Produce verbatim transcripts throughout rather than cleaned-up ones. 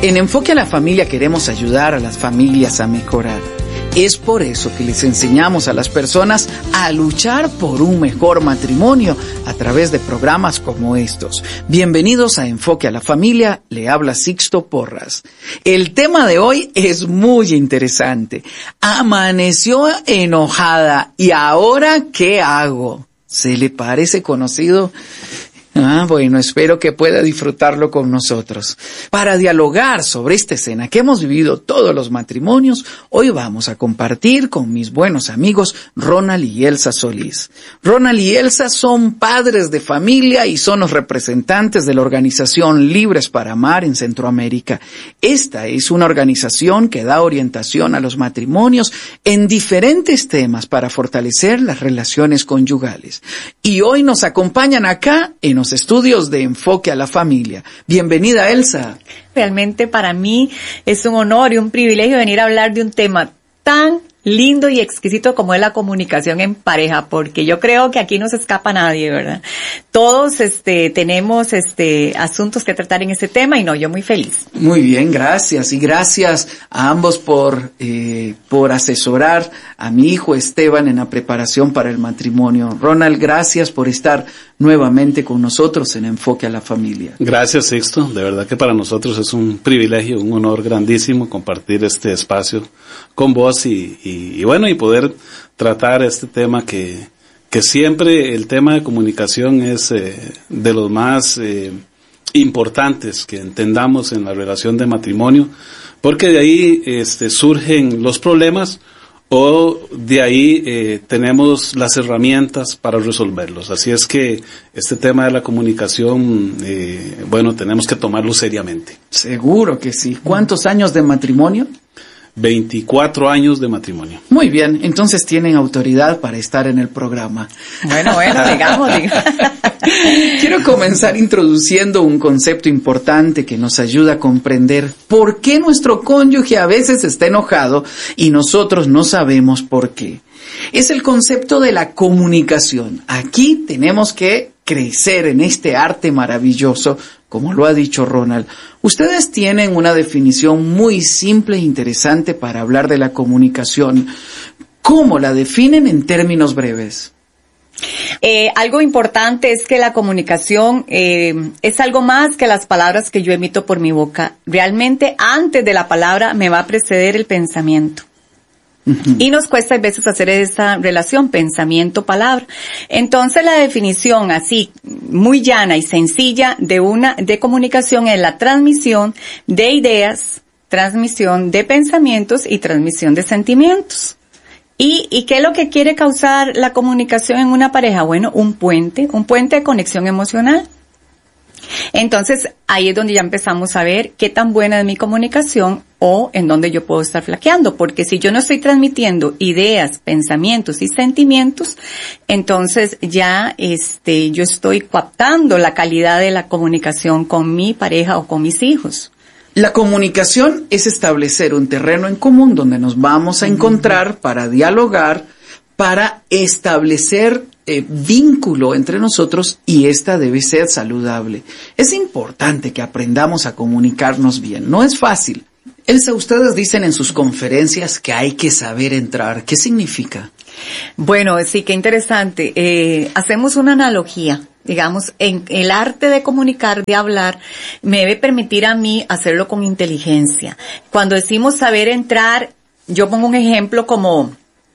En Enfoque a la Familia queremos ayudar a las familias a mejorar. Es por eso que les enseñamos a las personas a luchar por un mejor matrimonio a través de programas como estos. Bienvenidos a Enfoque a la Familia, le habla Sixto Porras. El tema de hoy es muy interesante. Amaneció enojada y ¿ahora qué hago? ¿Se le parece conocido? Ah, bueno, espero que pueda disfrutarlo con nosotros. Para dialogar sobre esta escena que hemos vivido todos los matrimonios, hoy vamos a compartir con mis buenos amigos Ronald y Elsa Solís. Ronald y Elsa son padres de familia y son los representantes de la organización Libres para Amar en Centroamérica. Esta es una organización que da orientación a los matrimonios en diferentes temas para fortalecer las relaciones conyugales. Y hoy nos acompañan acá en los estudios de Enfoque a la Familia. Bienvenida, Elsa. Realmente para mí es un honor y un privilegio venir a hablar de un tema tan lindo y exquisito como es la comunicación en pareja, porque yo creo que aquí no se escapa nadie, ¿verdad? Todos este tenemos este asuntos que tratar en este tema y no, yo muy feliz. Muy bien, gracias. Y gracias a ambos por eh, por asesorar a mi hijo Esteban en la preparación para el matrimonio. Ronald, gracias por estar nuevamente con nosotros en Enfoque a la Familia. Gracias, Sixto. De verdad que para nosotros es un privilegio, un honor grandísimo compartir este espacio con vos y, y, y bueno, y poder tratar este tema que, que siempre el tema de comunicación es eh, de los más eh, importantes que entendamos en la relación de matrimonio, porque de ahí este, surgen los problemas o de ahí eh, tenemos las herramientas para resolverlos. Así es que este tema de la comunicación, eh, bueno, tenemos que tomarlo seriamente. Seguro que sí. ¿Cuántos años de matrimonio? veinticuatro años de matrimonio. Muy bien, entonces tienen autoridad para estar en el programa. Bueno, bueno, digamos, digamos. Quiero comenzar introduciendo un concepto importante que nos ayuda a comprender por qué nuestro cónyuge a veces está enojado y nosotros no sabemos por qué. Es el concepto de la comunicación. Aquí tenemos que crecer en este arte maravilloso, como lo ha dicho Ronald. Ustedes tienen una definición muy simple e interesante para hablar de la comunicación. ¿Cómo la definen en términos breves? Eh, algo importante es que la comunicación eh, es algo más que las palabras que yo emito por mi boca. Realmente antes de la palabra me va a preceder el pensamiento. Uh-huh. Y nos cuesta a veces hacer esa relación pensamiento-palabra. Entonces la definición así, muy llana y sencilla de una, de comunicación es la transmisión de ideas, transmisión de pensamientos y transmisión de sentimientos. ¿Y, y qué es lo que quiere causar la comunicación en una pareja? Bueno, un puente, un puente de conexión emocional. Entonces, ahí es donde ya empezamos a ver qué tan buena es mi comunicación o en dónde yo puedo estar flaqueando, porque si yo no estoy transmitiendo ideas, pensamientos y sentimientos, entonces ya este yo estoy coaptando la calidad de la comunicación con mi pareja o con mis hijos. La comunicación es establecer un terreno en común donde nos vamos a encontrar para dialogar, para establecer eh, vínculo entre nosotros y esta debe ser saludable. Es importante que aprendamos a comunicarnos bien. No es fácil. Elsa, ustedes dicen en sus conferencias que hay que saber entrar. ¿Qué significa? Bueno, sí, qué interesante. Eh, hacemos una analogía. Digamos, en el arte de comunicar, de hablar, me debe permitir a mí hacerlo con inteligencia. Cuando decimos saber entrar, yo pongo un ejemplo como,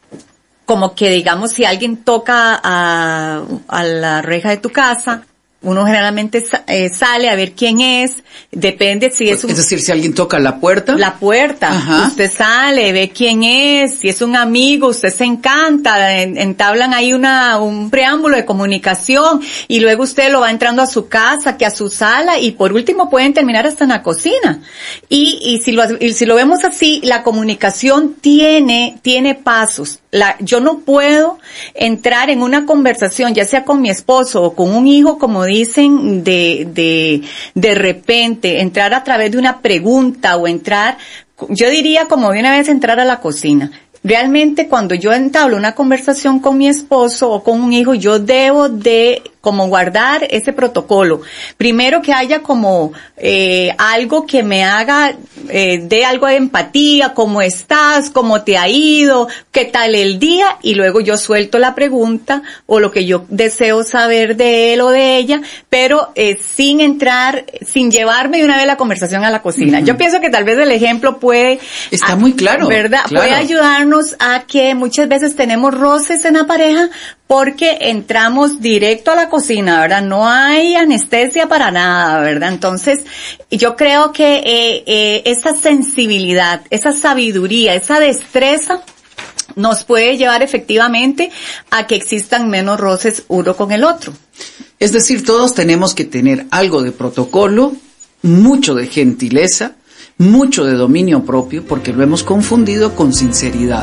como que digamos si alguien toca a, a la reja de tu casa, uno generalmente eh, sale a ver quién es, depende si es un... Es decir, si alguien toca la puerta. La puerta. Ajá. Usted sale, ve quién es, si es un amigo, usted se encanta, en, entablan ahí una, un preámbulo de comunicación y luego usted lo va entrando a su casa, que a su sala y por último pueden terminar hasta en la cocina. Y, y si lo, y si lo vemos así, la comunicación tiene, tiene pasos. La, yo no puedo entrar en una conversación, ya sea con mi esposo o con un hijo, como dicen, de, de, de repente, entrar a través de una pregunta o entrar, yo diría como de una vez entrar a la cocina. realmente cuando yo entablo una conversación con mi esposo o con un hijo, yo debo de como guardar ese protocolo. Primero que haya como eh, algo que me haga, eh, de algo de empatía, cómo estás, cómo te ha ido, qué tal el día, y luego yo suelto la pregunta o lo que yo deseo saber de él o de ella, pero eh, sin entrar, sin llevarme de una vez la conversación a la cocina. Uh-huh. Yo pienso que tal vez el ejemplo puede... Está a, muy claro. ¿Verdad? Claro. Puede ayudarnos a que muchas veces tenemos roces en la pareja porque entramos directo a la cocina, ¿verdad? No hay anestesia para nada, ¿verdad? Entonces, yo creo que eh, eh, esa sensibilidad, esa sabiduría, esa destreza nos puede llevar efectivamente a que existan menos roces uno con el otro. Es decir, todos tenemos que tener algo de protocolo, mucho de gentileza, mucho de dominio propio, porque lo hemos confundido con sinceridad.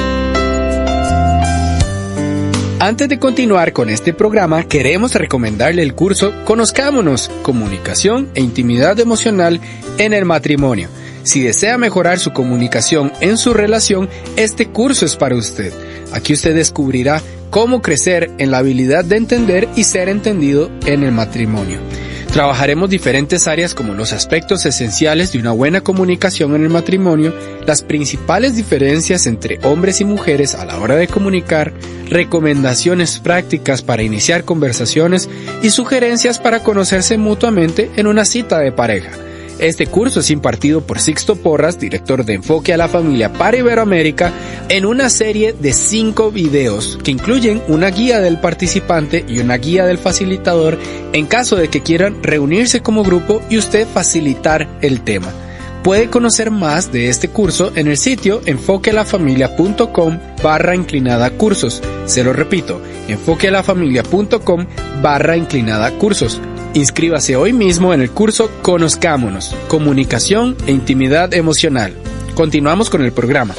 Antes de continuar con este programa, queremos recomendarle el curso Conozcámonos, Comunicación e Intimidad Emocional en el Matrimonio. Si desea mejorar su comunicación en su relación, este curso es para usted. Aquí usted descubrirá cómo crecer en la habilidad de entender y ser entendido en el matrimonio. Trabajaremos diferentes áreas como los aspectos esenciales de una buena comunicación en el matrimonio, las principales diferencias entre hombres y mujeres a la hora de comunicar, recomendaciones prácticas para iniciar conversaciones y sugerencias para conocerse mutuamente en una cita de pareja. Este curso es impartido por Sixto Porras, director de Enfoque a la Familia para Iberoamérica, en una serie de cinco videos que incluyen una guía del participante y una guía del facilitador en caso de que quieran reunirse como grupo y usted facilitar el tema. Puede conocer más de este curso en el sitio enfoquealafamilia.com barra inclinada cursos. Se lo repito, enfoquealafamilia.com barra inclinada cursos. Inscríbase hoy mismo en el curso Conozcámonos, Comunicación e Intimidad Emocional. Continuamos con el programa.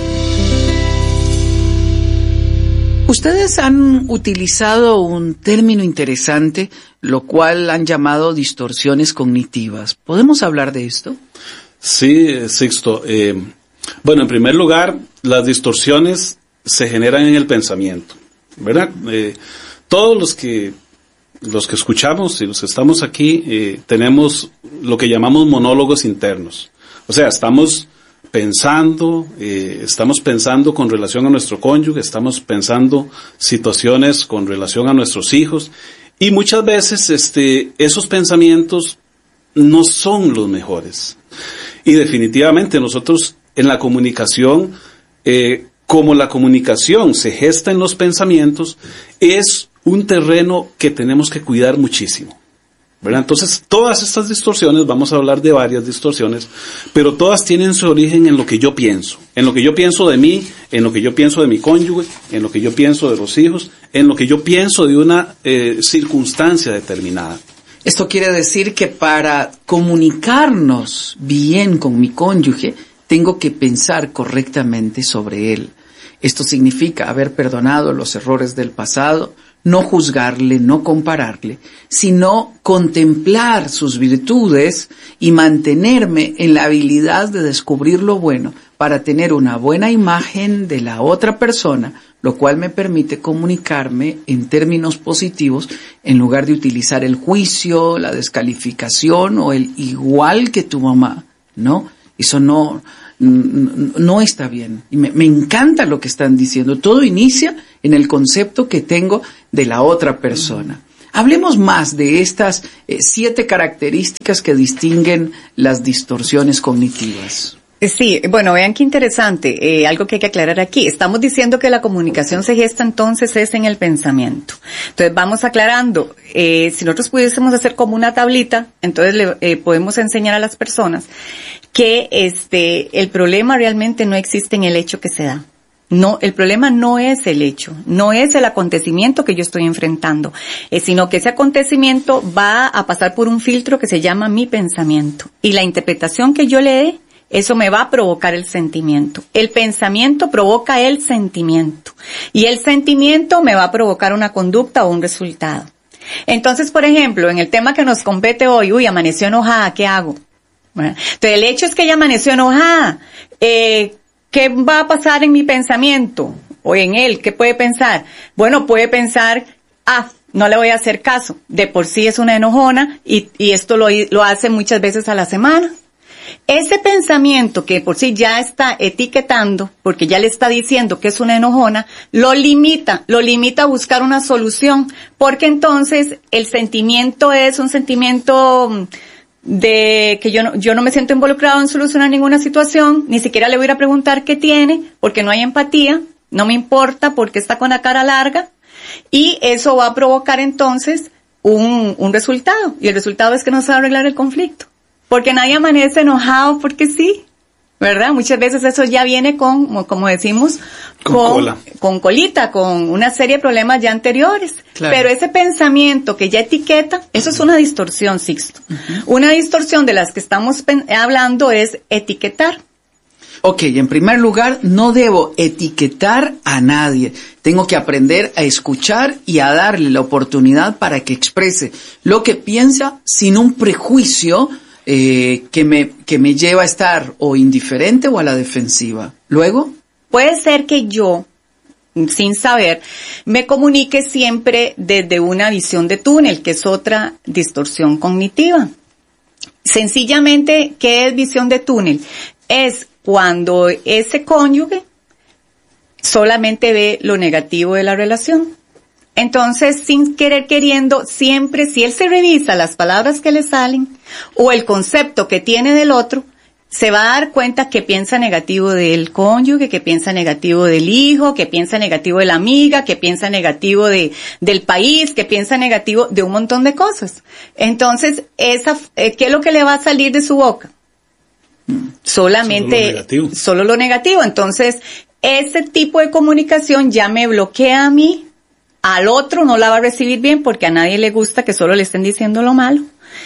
Ustedes han utilizado un término interesante, lo cual han llamado distorsiones cognitivas. ¿Podemos hablar de esto? Sí, Sixto. Eh, bueno, en primer lugar, las distorsiones se generan en el pensamiento, ¿verdad? Eh, todos los que los que escuchamos y los que estamos aquí eh, tenemos lo que llamamos monólogos internos. O sea, estamos pensando, eh, estamos pensando con relación a nuestro cónyuge, estamos pensando situaciones con relación a nuestros hijos, y muchas veces este, esos pensamientos no son los mejores. Y definitivamente nosotros en la comunicación, eh, como la comunicación se gesta en los pensamientos, es un terreno que tenemos que cuidar muchísimo, ¿verdad? Entonces, todas estas distorsiones, vamos a hablar de varias distorsiones, pero todas tienen su origen en lo que yo pienso, en lo que yo pienso de mí, en lo que yo pienso de mi cónyuge, en lo que yo pienso de los hijos, en lo que yo pienso de una eh, circunstancia determinada. Esto quiere decir que para comunicarnos bien con mi cónyuge, tengo que pensar correctamente sobre él. Esto significa haber perdonado los errores del pasado, no juzgarle, no compararle, sino contemplar sus virtudes y mantenerme en la habilidad de descubrir lo bueno para tener una buena imagen de la otra persona, lo cual me permite comunicarme en términos positivos en lugar de utilizar el juicio, la descalificación o el igual que tu mamá, ¿no? Eso no... no está bien. Y me, me encanta lo que están diciendo. Todo inicia en el concepto que tengo de la otra persona. Hablemos más de estas eh, siete características que distinguen las distorsiones cognitivas. Sí, bueno, vean qué interesante, eh, algo que hay que aclarar aquí. Estamos diciendo que la comunicación se gesta entonces es en el pensamiento. Entonces vamos aclarando, eh, si nosotros pudiésemos hacer como una tablita, entonces le eh, podemos enseñar a las personas que este el problema realmente no existe en el hecho que se da. No, el problema no es el hecho, no es el acontecimiento que yo estoy enfrentando, eh, sino que ese acontecimiento va a pasar por un filtro que se llama mi pensamiento. Y la interpretación que yo le dé, eso me va a provocar el sentimiento. El pensamiento provoca el sentimiento. Y el sentimiento me va a provocar una conducta o un resultado. Entonces, por ejemplo, en el tema que nos compete hoy, uy, amaneció enojada, ¿qué hago? Bueno, entonces el hecho es que ella amaneció enojada. Eh, ¿qué va a pasar en mi pensamiento? O en él, ¿qué puede pensar? Bueno, puede pensar, ah, no le voy a hacer caso. De por sí es una enojona y, y esto lo, lo hace muchas veces a la semana. Ese pensamiento que por sí ya está etiquetando, porque ya le está diciendo que es una enojona, lo limita, lo limita a buscar una solución, porque entonces el sentimiento es un sentimiento de que yo no, yo no me siento involucrado en solucionar ninguna situación, ni siquiera le voy a ir a preguntar qué tiene, porque no hay empatía, no me importa porque está con la cara larga, y eso va a provocar entonces un, un resultado, y el resultado es que no se va a arreglar el conflicto. Porque nadie amanece enojado porque sí, ¿verdad? Muchas veces eso ya viene con, como decimos, con, con, cola. con colita, con una serie de problemas ya anteriores. Claro. Pero ese pensamiento que ya etiqueta, eso es una distorsión, Sixto. Uh-huh. Una distorsión de las que estamos hablando es etiquetar. Ok, en primer lugar, no debo etiquetar a nadie. Tengo que aprender a escuchar y a darle la oportunidad para que exprese lo que piensa sin un prejuicio Eh, que me que me lleva a estar o indiferente o a la defensiva. Luego, puede ser que yo, sin saber, me comunique siempre desde una visión de túnel, que es otra distorsión cognitiva. Sencillamente, ¿qué es visión de túnel? Es cuando ese cónyuge solamente ve lo negativo de la relación. Entonces, sin querer queriendo, siempre, si él se revisa las palabras que le salen o el concepto que tiene del otro, se va a dar cuenta que piensa negativo del cónyuge, que piensa negativo del hijo, que piensa negativo de la amiga, que piensa negativo de, del país, que piensa negativo de un montón de cosas. Entonces, esa, ¿qué es lo que le va a salir de su boca? Solamente, solo lo negativo. Solo lo negativo. Entonces, ese tipo de comunicación ya me bloquea a mí. Al otro no la va a recibir bien porque a nadie le gusta que solo le estén diciendo lo malo.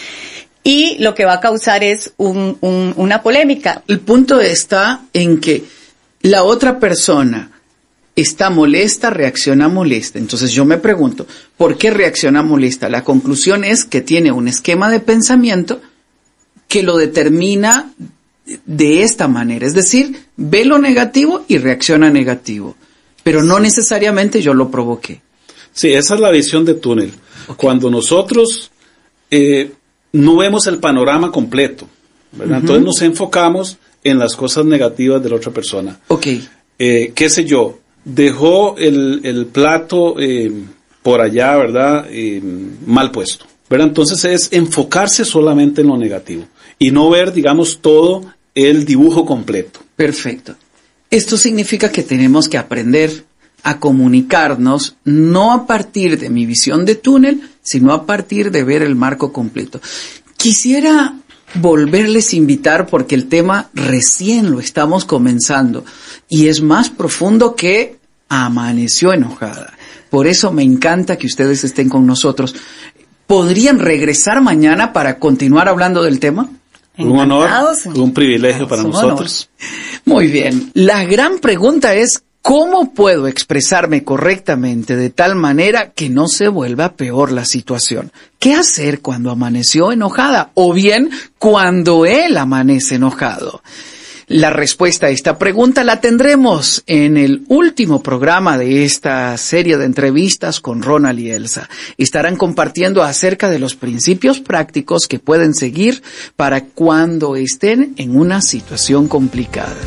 Y lo que va a causar es un, un, una polémica. El punto está en que la otra persona está molesta, reacciona molesta. Entonces yo me pregunto, ¿por qué reacciona molesta? La conclusión es que tiene un esquema de pensamiento que lo determina de esta manera. Es decir, ve lo negativo y reacciona negativo. Pero no necesariamente yo lo provoqué. Sí, esa es la visión de túnel. Okay. Cuando nosotros eh, no vemos el panorama completo, ¿verdad? Uh-huh. Entonces nos enfocamos en las cosas negativas de la otra persona. Ok. Eh, qué sé yo, dejó el, el plato eh, por allá, ¿verdad? Eh, mal puesto, ¿verdad? Entonces es enfocarse solamente en lo negativo y no ver, digamos, todo el dibujo completo. Perfecto. Esto significa que tenemos que aprender a comunicarnos no a partir de mi visión de túnel, sino a partir de ver el marco completo. Quisiera volverles a invitar porque el tema recién lo estamos comenzando y es más profundo que amaneció enojada. Por eso me encanta que ustedes estén con nosotros. ¿Podrían regresar mañana para continuar hablando del tema? Un honor, un privilegio para nosotros. Muy bien. La gran pregunta es, ¿cómo puedo expresarme correctamente de tal manera que no se vuelva peor la situación? ¿Qué hacer cuando amaneció enojada? O bien, cuando él amanece enojado. La respuesta a esta pregunta la tendremos en el último programa de esta serie de entrevistas con Ronald y Elsa. Estarán compartiendo acerca de los principios prácticos que pueden seguir para cuando estén en una situación complicada.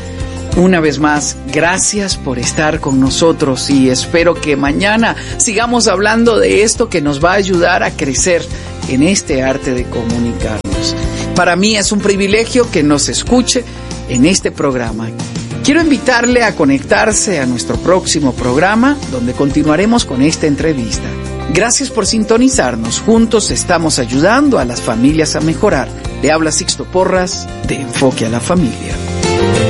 Una vez más, gracias por estar con nosotros y espero que mañana sigamos hablando de esto que nos va a ayudar a crecer en este arte de comunicarnos. Para mí es un privilegio que nos escuche en este programa. Quiero invitarle a conectarse a nuestro próximo programa donde continuaremos con esta entrevista. Gracias por sintonizarnos. Juntos estamos ayudando a las familias a mejorar. Le habla Sixto Porras de Enfoque a la Familia.